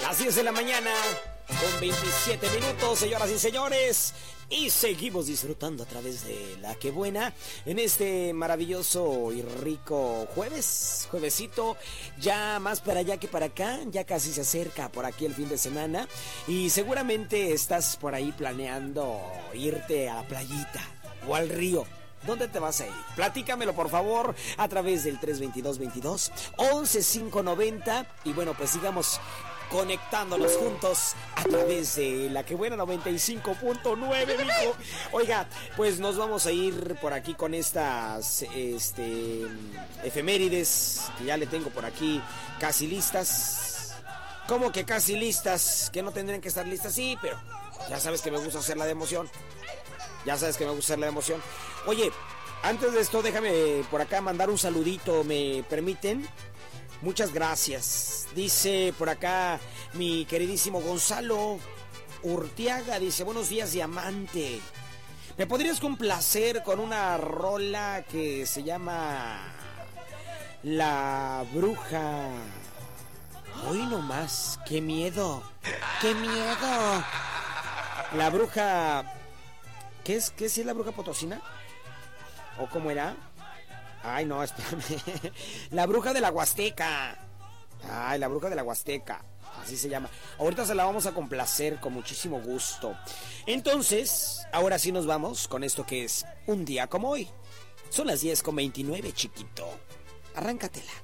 Las 10 de la mañana, con 27 minutos, señoras y señores. Y seguimos disfrutando a través de La Que Buena en este maravilloso y rico juevesito, ya más para allá que para acá, ya casi se acerca por aquí el fin de semana y seguramente estás por ahí planeando irte a la playita o al río. ¿Dónde te vas a ir? Platícamelo, por favor, a través del 322-22-11590. Y bueno, pues sigamos conectándonos juntos a través de La Que Buena 95.9, mijo. Oiga, pues nos vamos a ir por aquí con estas efemérides que ya le tengo por aquí casi listas. ¿Cómo que casi listas? ¿Que no tendrían que estar listas? Sí, pero ya sabes que me gusta hacerla de emoción. Oye, antes de esto déjame por acá mandar un saludito, ¿me permiten? Muchas gracias. Dice por acá mi queridísimo Gonzalo Urtiaga, dice: buenos días, diamante. ¿Me podrías complacer con una rola que se llama La Bruja? Hoy nomás, qué miedo. La Bruja... ¿Qué es la Bruja Potosina? ¿O cómo era? Ay, no, espérame. La Bruja de la Huasteca. Ay, La Bruja de la Huasteca. Así se llama. Ahorita se la vamos a complacer con muchísimo gusto. Entonces, ahora sí nos vamos con esto que es un día como hoy. Son las 10:29, chiquito. Arráncatela.